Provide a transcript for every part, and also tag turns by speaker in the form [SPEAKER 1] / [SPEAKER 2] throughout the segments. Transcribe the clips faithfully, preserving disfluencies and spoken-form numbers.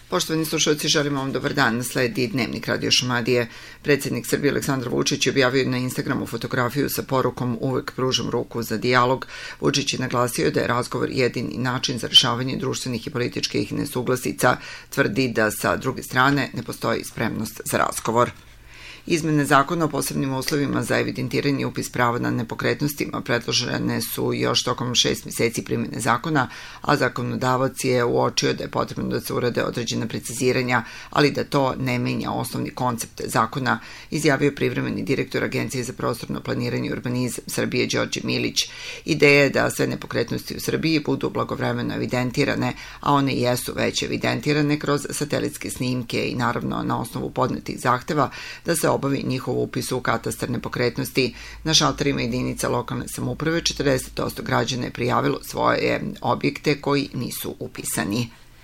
[SPEAKER 1] Poštovani slušalci, želim vam dobar dan. Sledi Dnevnik Radio Šumadije. Predsjednik Srbije Aleksandar Vučić je objavio na Instagramu fotografiju sa porukom "Uvek pružam ruku za dijalog". Vučić je naglasio da je razgovor jedini način za rešavanje društvenih i političkih nesuglasica. Tvrdi da sa druge strane ne postoji spremnost za razgovor. Izmene zakona o posebnim uslovima za evidentiranje i upis prava na nepokretnostima predložene su još tokom šest mjeseci primjene zakona, a zakonodavac je uočio da je potrebno da se urade određena preciziranja, ali da to ne menja osnovni koncept zakona, izjavio privremeni direktor Agencije za prostorno planiranje i urbanizam Srbije Đorđe Milić. Ideja je da sve nepokretnosti u Srbiji budu blagovremeno evidentirane, a one jesu već evidentirane kroz satelitske snimke i naravno na osnovu podnetih zahteva da se obavi njihov upis u katastar nepokretnosti. Na šalterima jedinica lokalne samouprave četrdeset posto građana je prijavilo svoje objekte koji nisu upisani.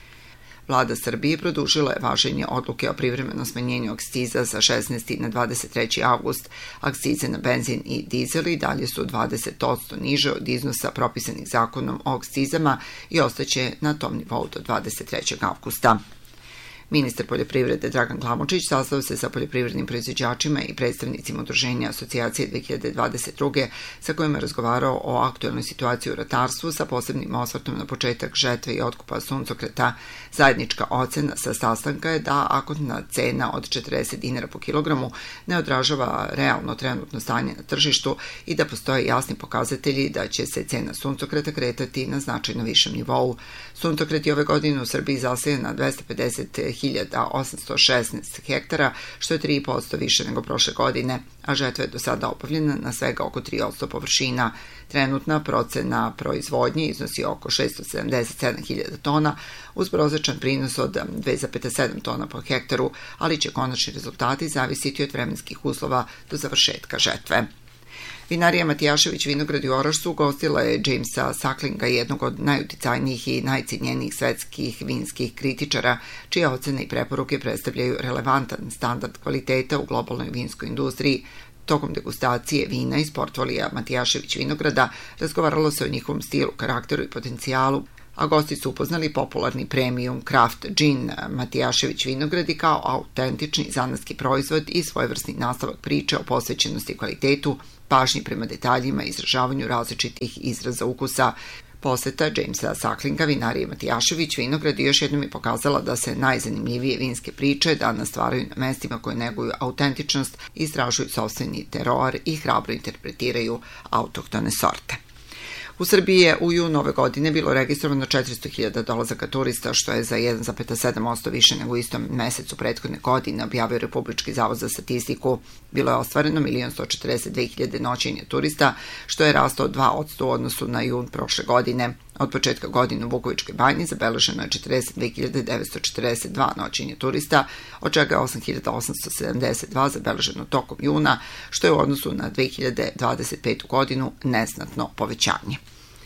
[SPEAKER 1] Vlada Srbije produžila je važenje odluke o privremenom smanjenju akciza sa šesnaestog na dvadeset treći avgust. Akcize na benzin i dizel i dalje su dvadeset posto niže od iznosa propisanih zakonom o akcizama i ostaće na tom nivou do dvadeset trećeg avgusta. Ministar poljoprivrede Dragan Glamočić sastao se sa poljoprivrednim proizvođačima i predstavnicima udruženja Asocijacije dve hiljade dvadeset druge sa kojima je razgovarao o aktuelnoj situaciji u ratarstvu sa posebnim osvrtom na početak žetve i otkupa suncokreta. Zajednička ocena sa sastanka je da akutna cena od četrdeset dinara po kilogramu ne odražava realno trenutno stanje na tržištu i da postoje jasni pokazatelji da će se cena suncokreta kretati na značajno višem nivou. Suncokret je ove godine u Srbiji zasejan na dvesta pedeset hiljada osamsto šesnaest hektara, što je tri posto više nego prošle godine, a žetva je do sada obavljena na svega oko tri posto površina. Trenutna procena proizvodnje iznosi oko šesto sedamdeset sedam hiljada tona, uz prosječan prinos od dve zarez sedam tona po hektaru, ali će konačni rezultati zavisiti od vremenskih uslova do završetka žetve. Vinarija Matijašević Vinogradi u Orašcu ugostila je Jamesa Sucklinga, jednog od najuticajnijih i najcijenjenijih svetskih vinskih kritičara, čije ocene i preporuke predstavljaju relevantan standard kvaliteta u globalnoj vinskoj industriji. Tokom degustacije vina iz portfolija Matijašević Vinograda razgovaralo se o njihovom stilu, karakteru i potencijalu, a gosti su upoznali popularni premium craft gin Matijašević Vinogradi kao autentični zanatski proizvod i svojevrsni nastavak priče o posvećenosti i kvalitetu, pažnji prema detaljima i izražavanju različitih izraza ukusa. Poseta Jamesa Sucklinga vinarije Matijašević Vinogradi još jednom je pokazala da se najzanimljivije vinske priče danas stvaraju na mestima koje neguju autentičnost, istražuju sopstveni teroar i hrabro interpretiraju autohtone sorte. U Srbiji je u junu ove godine bilo registrovano četiristo hiljada dolazaka turista, što je za jedan zarez sedam posto više nego u istom mesecu prethodne godine, objavio Republički zavod za statistiku. Bilo je ostvareno milion sto četrdeset dve hiljade noćenja turista, što je rastao dva posto u odnosu na jun prošle godine. Od početka godine u Bukovičkoj banji zabeleženo je četrdeset dve hiljade devetsto četrdeset dva noćenja turista, od čega je osam hiljada osamsto sedamdeset dva zabeleženo tokom juna, što je u odnosu na dve hiljade dvadeset petu godinu neznatno povećanje.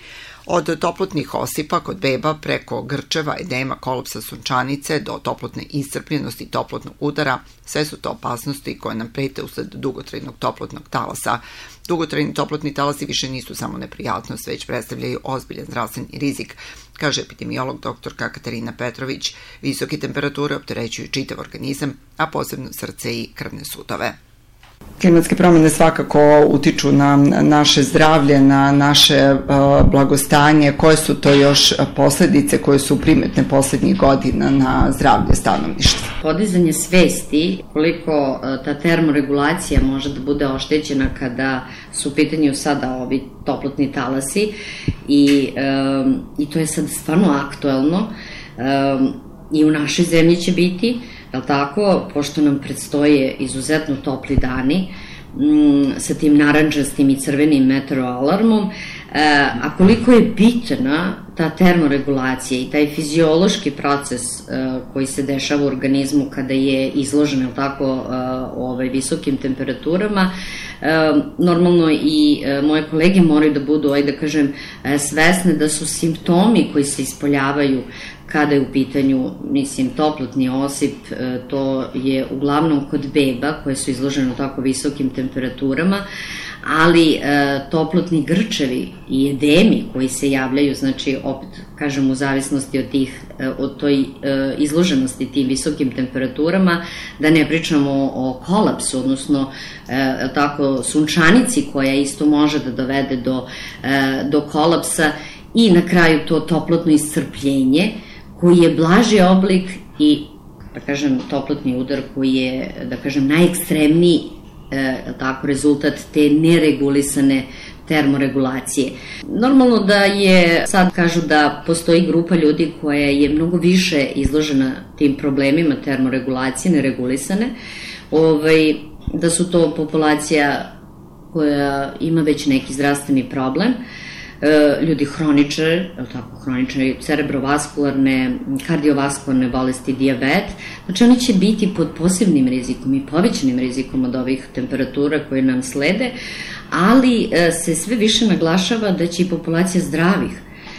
[SPEAKER 1] Od toplotnih osipa kod beba preko grčeva, edema, kolapsa sunčanice do toplotne iscrpljenosti i toplotnog udara, sve su to opasnosti koje nam prete usled dugotrajnog toplotnog talasa. Dugotrajni toplotni talasi više nisu samo neprijatnost, već predstavljaju ozbiljan zdravstveni rizik, kaže epidemiolog doktorka Katarina Petrović. Visoke temperature opterećuju čitav organizam, a posebno srce i krvne sudove. Klimatske promjene svakako utiču na naše zdravlje, na naše blagostanje. Koje su to još posljedice koje su primetne poslednjih godina na zdravlje stanovništva?
[SPEAKER 2] Podizanje svesti koliko ta termoregulacija može da bude oštećena kada su u pitanju sada ovi toplotni talasi i, i to je sad stvarno aktuelno i u našoj zemlji će biti. Jel tako, pošto nam predstoje izuzetno topli dani m, sa tim narančastim i crvenim meteoroalarmom, e, a koliko je bitna ta termoregulacija i taj fiziološki proces e, koji se dešava u organizmu kada je izložen, jel tako, e, ovaj, visokim temperaturama, e, normalno i e, moje kolege moraju da budu, aj da kažem, e, svesne da su simptomi koji se ispoljavaju kada je u pitanju, mislim, toplotni osip, to je uglavnom kod beba koje su izložene u tako visokim temperaturama, ali e, toplotni grčevi i edemi koji se javljaju, znači opet kažem u zavisnosti od tih, od toj e, izloženosti tim visokim temperaturama, da ne pričamo o, o kolapsu, odnosno e, tako sunčanici koja isto može da dovede do, e, do kolapsa i na kraju to toplotno iscrpljenje koji je blaži oblik i da kažem toplotni udar koji je da kažem najekstremniji e, tako rezultat te neregulisane termoregulacije. Normalno da je, sad kažu da postoji grupa ljudi koja je mnogo više izložena tim problemima termoregulacije, neregulisane, ovaj, da su to populacija koja ima već neki zdravstveni problem, ljudi hroničari, tako, hroničari cerebrovaskularne, kardiovaskularne bolesti, dijabet, znači oni će biti pod posebnim rizikom i povećanim rizikom od ovih temperatura koje nam slede, ali se sve više naglašava da će i populacija zdravih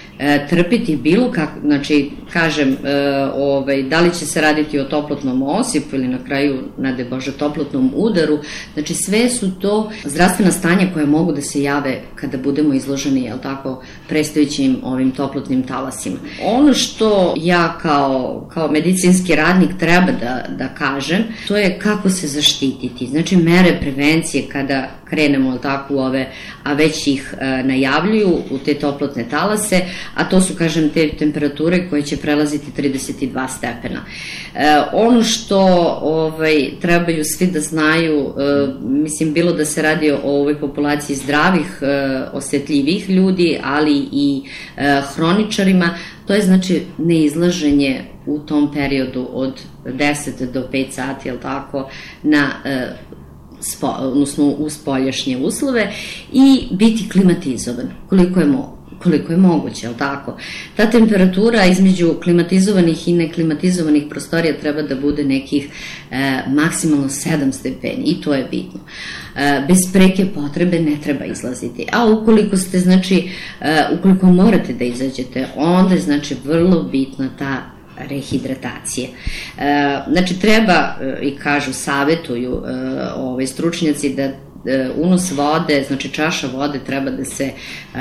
[SPEAKER 2] trpiti bilo kako, znači, kažem, ovaj, da li će se raditi o toplotnom osipu ili na kraju, nade Bože, toplotnom udaru, znači sve su to zdravstvena stanja koja mogu da se jave kada budemo izloženi, jel tako, predstojećim ovim toplotnim talasima. Ono što ja kao, kao medicinski radnik treba da, da kažem, to je kako se zaštititi, znači mere prevencije kada krenemo, jel tako, u ove, a već ih e, najavljuju u te toplotne talase, a to su, kažem, te temperature koje će prelaziti trideset dva stepena. E, ono što ovaj, trebaju svi da znaju, e, mislim, bilo da se radi o ovoj populaciji zdravih, e, osjetljivih ljudi, ali i e, hroničarima, to je znači neizlaženje u tom periodu od deset do pet sati, jel tako, na e, Spo, odnosno u spoljašnje uslove i biti klimatizovan koliko je, mo, koliko je moguće, jel tako? Ta temperatura između klimatizovanih i neklimatizovanih prostorija treba da bude nekih e, maksimalno sedam stepeni i to je bitno. E, bez preke potrebe ne treba izlaziti, a ukoliko ste, znači, e, ukoliko morate da izađete, onda je, znači, vrlo bitna ta rehidratacije. E, znači, treba, i kažu, savetuju e, ove stručnjaci da e, unos vode, znači čaša vode treba da se e,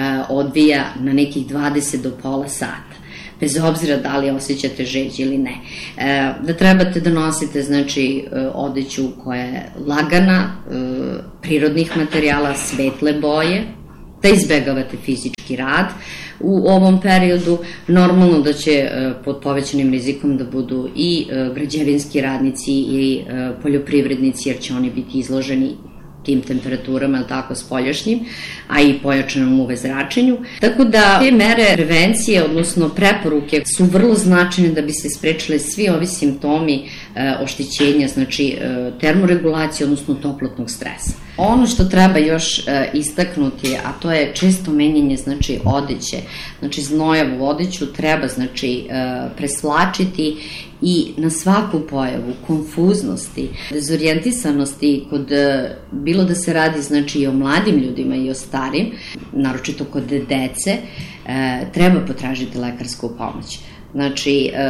[SPEAKER 2] odvija na nekih dvadeset do pola sata, bez obzira da li osjećate žeđ ili ne. E, da trebate da nosite, znači, odeću koja je lagana, e, prirodnih materijala, svetle boje, da izbegavate fizički rad u ovom periodu. Normalno da će pod povećanim rizikom da budu i građevinski radnici i poljoprivrednici, jer će oni biti izloženi tim temperaturama, ali tako, spoljašnjim, a i pojačanom U V zračenju. Tako da te mere prevencije, odnosno preporuke, su vrlo značajne da bi se sprečile svi ovi simptomi e, oštećenja, znači e, termoregulacije, odnosno toplotnog stresa. Ono što treba još e, istaknuti, a to je često menjanje, znači, odeće, znači znojavu odeću treba, znači, e, presvlačiti i na svaku pojavu konfuznosti, dezorijentisanosti kod, bilo da se radi, znači, i o mladim ljudima i o starim, naročito kod dece, e, treba potražiti lekarsku pomoć. Znači, e,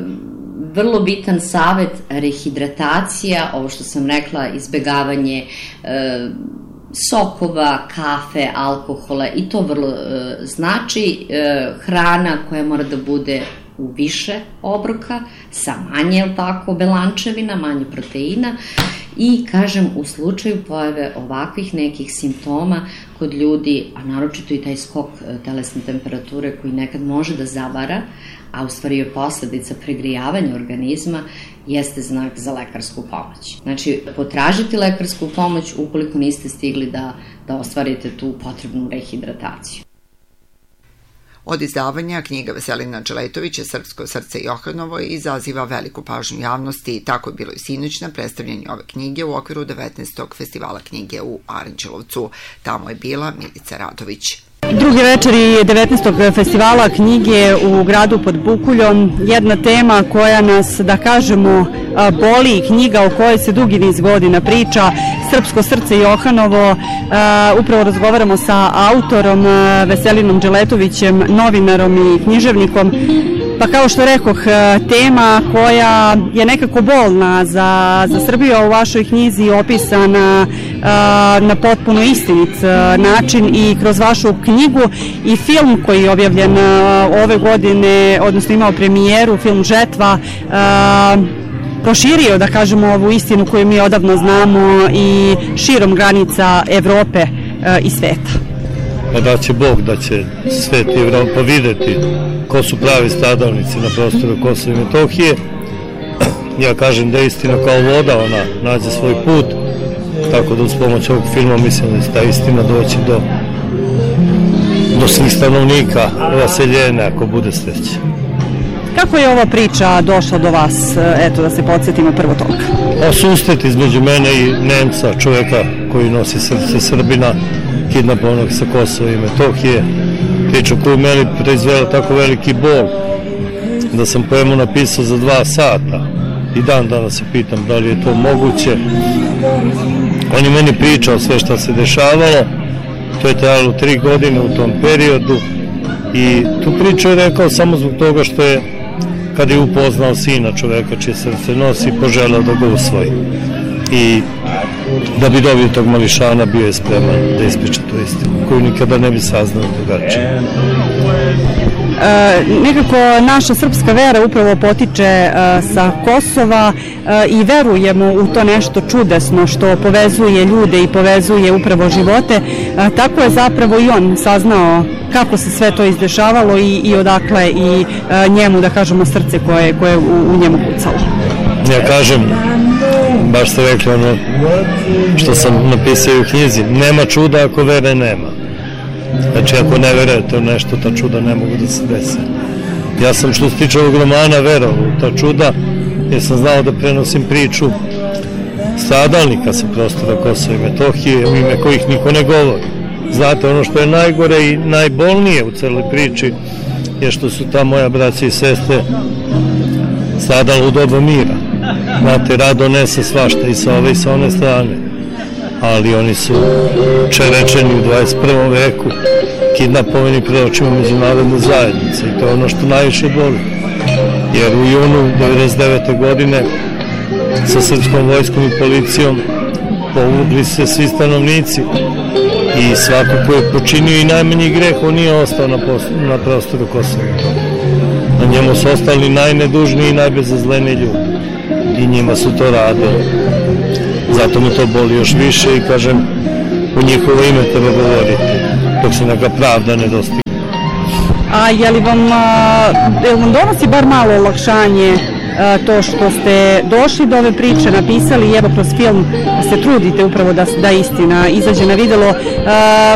[SPEAKER 2] vrlo bitan savet, rehidratacija, ovo što sam rekla, izbegavanje e, sokova, kafe, alkohola, i to vrlo e, znači, e, hrana koja mora da bude u više obroka, sa manje, jel tako, belančevina, manje proteina i, kažem, u slučaju pojave ovakvih nekih simptoma kod ljudi, a naročito i taj skok telesne temperature koji nekad može da zavara, a u stvari je posledica pregrijavanja organizma, jeste znak za lekarsku pomoć. Znači, potražite lekarsku pomoć ukoliko niste stigli da, da ostvarite tu potrebnu rehidrataciju.
[SPEAKER 1] Od izdavanja knjiga Veselina Dželetovića Srpsko srce Johanovo izaziva veliku pažnju javnosti i tako je bilo i sinoć na predstavljanju ove knjige u okviru devetnaestog festivala knjige u Aranđelovcu. Tamo je bila Milica Radović.
[SPEAKER 3] Drugi večer je devetnaestog festivala knjige u gradu pod Bukuljom. Jedna tema koja nas, da kažemo, boli, knjiga o kojoj se dugi niz godina priča, Srpsko srce Johanovo. Upravo razgovaramo sa autorom Veselinom Dželetovićem, novinarom i književnikom. Pa kao što rekoh, tema koja je nekako bolna za, za Srbiju, a u vašoj knjizi opisana a, na potpuno istinit način i kroz vašu knjigu i film koji je objavljen a, ove godine, odnosno imao premijeru, film Žetva, a, proširio, da kažemo, ovu istinu koju mi odavno znamo i širom granica Evrope a, i sveta.
[SPEAKER 4] Pa da će Bog, da će svet i Evropa videti ko su pravi stradalnici na prostoru Kosova i Metohije. Ja kažem da je istina kao voda, ona nađe svoj put, tako da uz pomoć ovog filma mislim da će ta istina doći do, do svih stanovnika Vaseljene, ako bude sreće.
[SPEAKER 3] Kako je ova priča došla do vas, eto da se podsjetimo prvo toga?
[SPEAKER 4] O susret između mene i Nemca, čoveka koji nosi srce Srbina, kidnapovanog sa Kosova i Metohije, priča koju meni proizvela tako veliki bol da sam poemu napisao za dva sata i dan danas se pitam da li je to moguće. On je meni pričao sve što se dešavalo, to je trajalo tri godine u tom periodu i tu priču je rekao samo zbog toga što je, kad je upoznao sina čoveka čije srce nosi, poželao da ga usvoji i da bi dobio tog mališana bio je spreman da ispriča tu istinu koju nikada ne bi saznao drugačije.
[SPEAKER 3] E, nekako naša srpska vera upravo potiče e, sa Kosova e, i verujemo u to nešto čudesno što povezuje ljude i povezuje upravo živote, e, tako je zapravo i on saznao kako se sve to izdešavalo i, i odakle i e, njemu, da kažemo, srce koje, koje je u, u njemu kucalo.
[SPEAKER 4] Ja kažem, baš ste rekli ono što sam napisao u knjizi, nema čuda ako vere nema. Znači ako ne verujete u nešto, ta čuda ne mogu da se desi. Ja sam što se tiče ovog romana verovao u ta čuda, jer sam znao da prenosim priču stradalnika sa prostora Kosova i Metohije, u ime kojih niko ne govori. Znate, ono što je najgore i najbolnije u celoj priči je što su ta moja braća i sestre stradala u doba mira. Znate, rad donese svašta i sa ove i sa one strane, ali oni su čerečeni u dvadeset prvom veku, kidnapovani pred očima međunarodne zajednice i to je ono što najviše boli. Jer u junu devedeset devete godine sa srpskom vojskom i policijom povukli se svi stanovnici i svako ko je počinio i najmanji greh, on nije ostao na, na prostoru Kosova. Na njemu su ostali najnedužniji i najbezazleniji ljudi i njima su to radili. Zato me to boli još više i kažem, u njihovo ime treba govoriti dok se neka pravda ne dostigne.
[SPEAKER 3] A je li vam, je li vam donosi bar malo olakšanje to što ste došli do ove priče, napisali i evo kroz film se trudite upravo da, da istina izađe na videlo.